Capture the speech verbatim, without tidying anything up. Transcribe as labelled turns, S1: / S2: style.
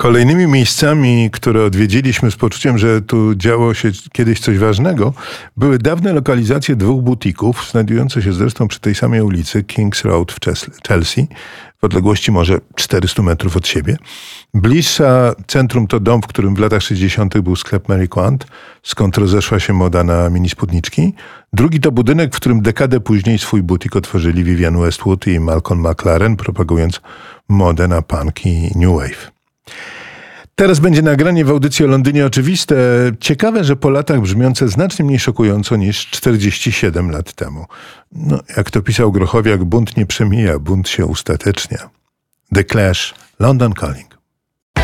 S1: Kolejnymi miejscami, które odwiedziliśmy z poczuciem, że tu działo się kiedyś coś ważnego, były dawne lokalizacje dwóch butików, znajdujące się zresztą przy tej samej ulicy, King's Road w Chelsea, w odległości może czterystu metrów od siebie. Bliższa centrum to dom, w którym w latach sześćdziesiątych był sklep Mary Quant, skąd rozeszła się moda na mini spódniczki. Drugi to budynek, w którym dekadę później swój butik otworzyli Vivienne Westwood i Malcolm McLaren, propagując modę na punk i new wave. Teraz będzie nagranie w audycji o Londynie oczywiste. Ciekawe, że po latach brzmiące znacznie mniej szokująco niż czterdzieści siedem lat temu. No, jak to pisał Grochowiak, bunt nie przemija, bunt się ustatecznia. The Clash, London Calling.